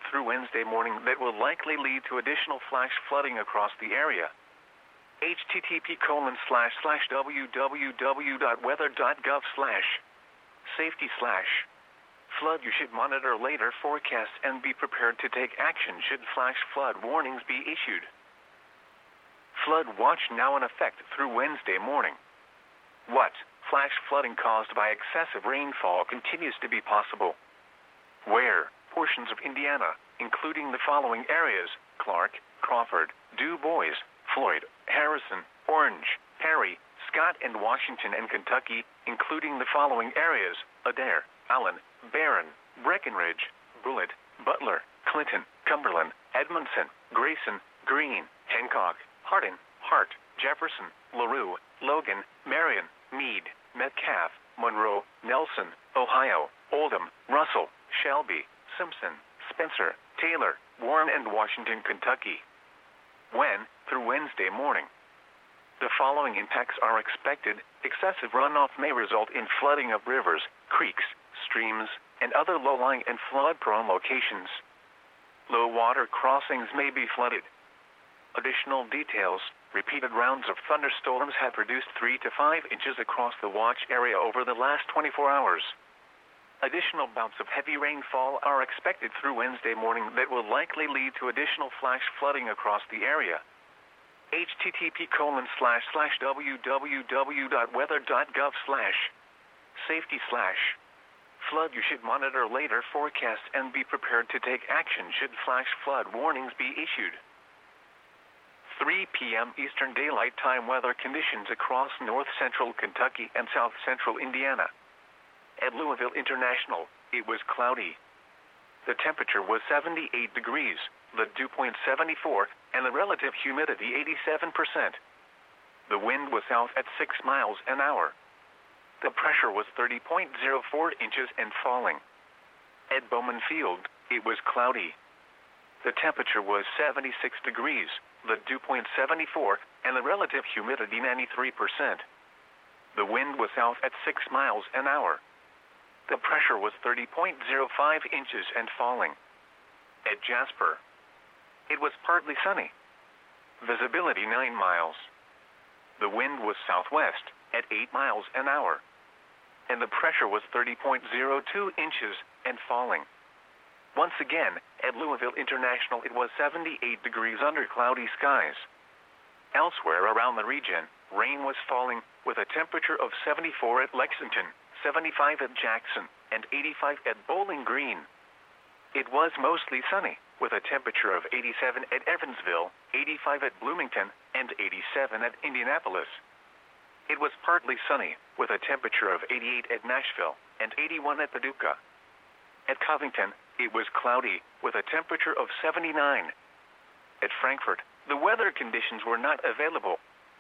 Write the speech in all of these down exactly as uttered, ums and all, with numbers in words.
through Wednesday morning that will likely lead to additional flash flooding across the area. http colon slash slash www.weather.gov slash safety slash flood. You should monitor later forecasts and be prepared to take action should flash flood warnings be issued. Flood watch now in effect through Wednesday morning. What? Flash flooding caused by excessive rainfall continues to be possible. Where? Portions of Indiana, including the following areas: Clark, Crawford, Du Bois, Floyd, Harrison, Orange, Perry, Scott, and Washington, and Kentucky, including the following areas: Adair, Allen, Barron, Breckenridge, Bullitt, Butler, Clinton, Cumberland, Edmondson, Grayson, Greene, Hancock, Hardin, Hart, Jefferson, LaRue, Logan, Marion, Meade, Metcalf, Monroe, Nelson, Ohio, Oldham, Russell, Shelby, Simpson, Spencer, Taylor, Warren, and Washington, Kentucky. When? Through Wednesday morning. The following impacts are expected. Excessive runoff may result in flooding of rivers, creeks, streams, and other low-lying and flood-prone locations. Low water crossings may be flooded. Additional details: repeated rounds of thunderstorms have produced three to five inches across the watch area over the last twenty-four hours. Additional bouts of heavy rainfall are expected through Wednesday morning that will likely lead to additional flash flooding across the area. http colon slash slash www.weather.gov slash safety slash flood. You should monitor later forecasts and be prepared to take action should flash flood warnings be issued. three p m Eastern Daylight Time weather conditions across north central Kentucky and south central Indiana. At Louisville International, it was cloudy. The temperature was seventy-eight degrees, the dew point seventy-four, and the relative humidity eighty-seven percent. The wind was south at six miles an hour. The pressure was thirty point zero four inches and falling. At Bowman Field, it was cloudy. The temperature was seventy-six degrees, the dew point seventy-four, and the relative humidity ninety-three percent. The wind was south at six miles an hour. The pressure was thirty point zero five inches and falling. At Jasper, it was partly sunny. Visibility nine miles. The wind was southwest at eight miles an hour. And the pressure was thirty point zero two inches and falling. Once again, at Louisville International, it was seventy-eight degrees under cloudy skies. Elsewhere around the region, rain was falling with a temperature of seventy-four at Lexington, seventy-five at Jackson, and eighty-five at Bowling Green. It was mostly sunny, with a temperature of eighty-seven at Evansville, eighty-five at Bloomington, and eighty-seven at Indianapolis. It was partly sunny, with a temperature of eighty-eight at Nashville, and eighty-one at Paducah. At Covington, it was cloudy, with a temperature of seventy-nine. At Frankfort, the weather conditions were not available.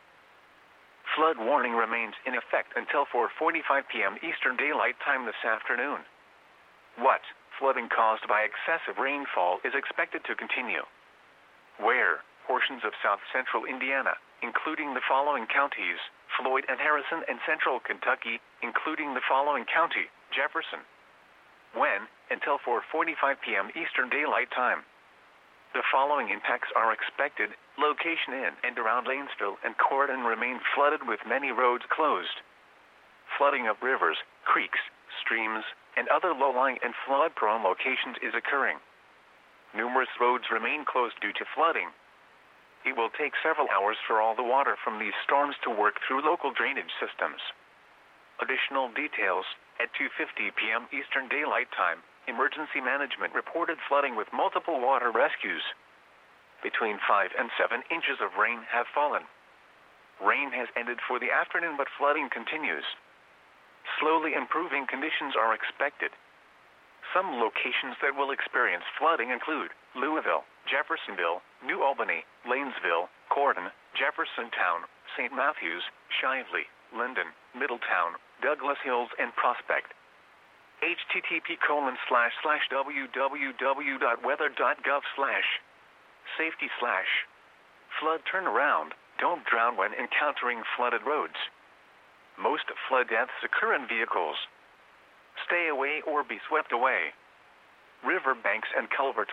Flood warning remains in effect until four forty-five p m Eastern Daylight Time this afternoon. What? Flooding caused by excessive rainfall is expected to continue. Where? Portions of south central Indiana, including the following counties: Floyd and Harrison, and central Kentucky, including the following county: Jefferson. When? Until four forty-five p m Eastern Daylight Time. The following impacts are expected. Location in and around Lanesville and Corydon remain flooded with many roads closed. Flooding of rivers, creeks, streams, and other low-lying and flood-prone locations is occurring. Numerous roads remain closed due to flooding. It will take several hours for all the water from these storms to work through local drainage systems. Additional details: at two fifty p m Eastern Daylight Time, Emergency Management reported flooding with multiple water rescues. Between five and seven inches of rain have fallen. Rain has ended for the afternoon, but flooding continues. Slowly improving conditions are expected. Some locations that will experience flooding include Louisville, Jeffersonville, New Albany, Lanesville, Corydon, Jeffersontown, Saint Matthews, Shively, Linden, Middletown, Douglas Hills, and Prospect. http colon slash slash www.weather.gov slash safety slash flood turnaround. Don't drown when encountering flooded roads. Most flood deaths occur in vehicles. Stay away or be swept away. River banks and culverts